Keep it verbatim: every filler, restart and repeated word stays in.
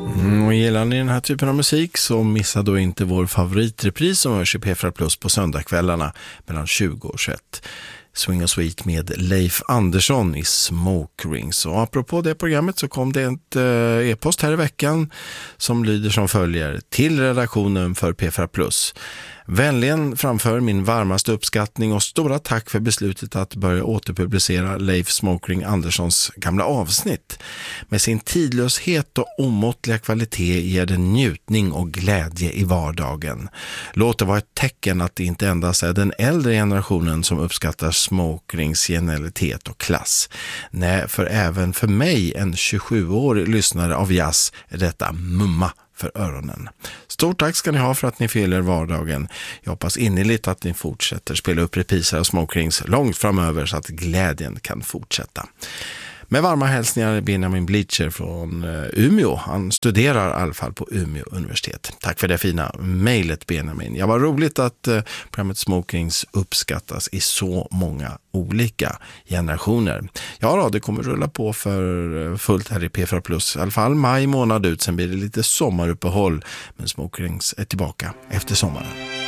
Mm, och gillar ni den här typen av musik så missa då inte vår favoritrepris som hörs i P fyra Plus på söndagskvällarna mellan tjugo och tjugoett. Swing och Sweet med Leif Andersson i Smoke Rings. Och apropå det programmet så kom det ett eh, e-post här i veckan som lyder som följer: till redaktionen för P fyra Plus. Vänligen framför min varmaste uppskattning och stora tack för beslutet att börja återpublicera Leif Smokering Anderssons gamla avsnitt. Med sin tidlöshet och omåttliga kvalitet ger den njutning och glädje i vardagen. Låt det vara ett tecken att det inte endast är den äldre generationen som uppskattar Smokerings genialitet och klass. Nej, för även för mig, en tjugosjuårig lyssnare av jazz, är detta mumma för öronen. Stort tack ska ni ha för att ni fyller vardagen. Jag hoppas innerligt att ni fortsätter spela upp repriser av Smokerings långt framöver så att glädjen kan fortsätta. Med varma hälsningar Benjamin Bleacher från Umeå. Han studerar i alla fall på Umeå universitet. Tack för det fina mejlet Benjamin. Ja, vad roligt att eh, programmet Smokings uppskattas i så många olika generationer. Ja, det kommer rulla på för fullt här i P fyra Plus. I alla fall maj månad ut, sen blir det lite sommaruppehåll. Men Smokings är tillbaka efter sommaren.